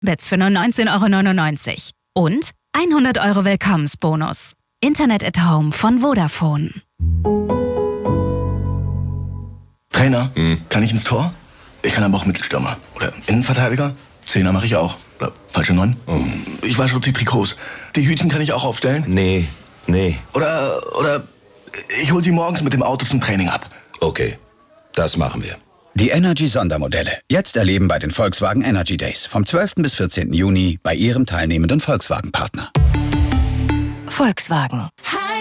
Bits für nur 19,99 € und 100 € Willkommensbonus. Internet at Home von Vodafone. Trainer, kann ich ins Tor? Ich kann aber auch Mittelstürmer. Oder Innenverteidiger? Zehner mache ich auch. Oder falsche 9? Ich wasche auch die Trikots. Die Hütchen kann ich auch aufstellen? Nee. Oder ich hol sie morgens mit dem Auto zum Training ab. Okay, das machen wir. Die Energy-Sondermodelle. Jetzt erleben bei den Volkswagen Energy Days. Vom 12. bis 14. Juni bei Ihrem teilnehmenden Volkswagen-Partner. Volkswagen.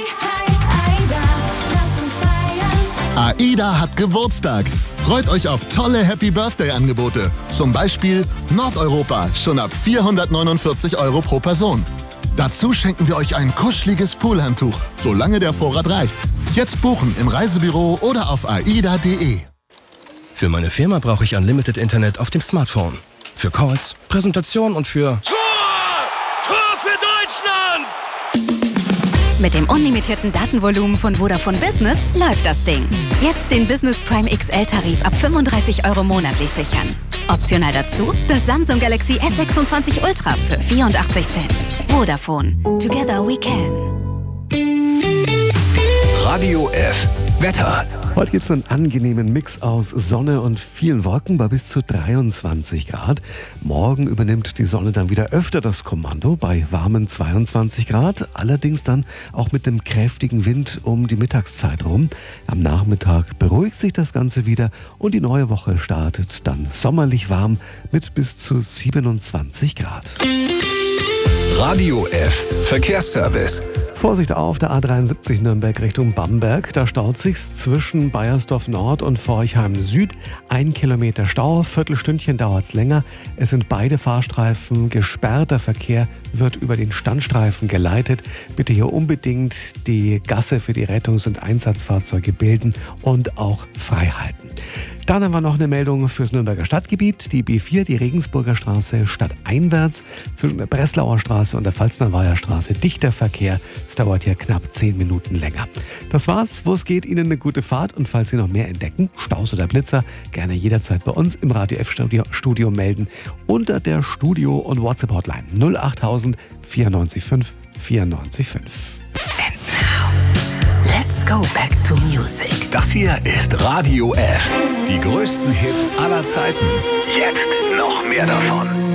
AIDA hat Geburtstag. Freut euch auf tolle Happy-Birthday-Angebote. Zum Beispiel Nordeuropa, schon ab 449 € pro Person. Dazu schenken wir euch ein kuscheliges Poolhandtuch, solange der Vorrat reicht. Jetzt buchen im Reisebüro oder auf aida.de. Für meine Firma brauche ich Unlimited Internet auf dem Smartphone. Für Calls, Präsentationen und für... Tor für Deutschland! Mit dem unlimitierten Datenvolumen von Vodafone Business läuft das Ding. Jetzt den Business Prime XL-Tarif ab 35 € monatlich sichern. Optional dazu das Samsung Galaxy S26 Ultra für 84 Cent. Vodafone. Together we can. Radio F. Wetter. Heute gibt es einen angenehmen Mix aus Sonne und vielen Wolken bei bis zu 23 Grad. Morgen übernimmt die Sonne dann wieder öfter das Kommando bei warmen 22 Grad. Allerdings dann auch mit einem kräftigen Wind um die Mittagszeit rum. Am Nachmittag beruhigt sich das Ganze wieder und die neue Woche startet dann sommerlich warm mit bis zu 27 Grad. Radio F. Verkehrsservice. Vorsicht auf der A73 Nürnberg Richtung Bamberg. Da staut sich's zwischen Baiersdorf Nord und Forchheim Süd. 1 Kilometer Stau, Viertelstündchen dauert's länger. Es sind beide Fahrstreifen gesperrt. Der Verkehr wird über den Standstreifen geleitet. Bitte hier unbedingt die Gasse für die Rettungs- und Einsatzfahrzeuge bilden und auch frei halten. Dann haben wir noch eine Meldung fürs Nürnberger Stadtgebiet. Die B4, die Regensburger Straße stadteinwärts zwischen der Breslauer Straße und der Pfalznerweiher Straße. Dichter Verkehr. Es dauert hier knapp 10 Minuten länger. Das war's. Wo es geht, Ihnen eine gute Fahrt. Und falls Sie noch mehr entdecken, Staus oder Blitzer, gerne jederzeit bei uns im Radio F-Studio melden. Unter der Studio- und WhatsApp-Hotline 08000 94 5 94 5. And now, let's go back to music. Das hier ist Radio F. Die größten Hits aller Zeiten. Jetzt noch mehr davon.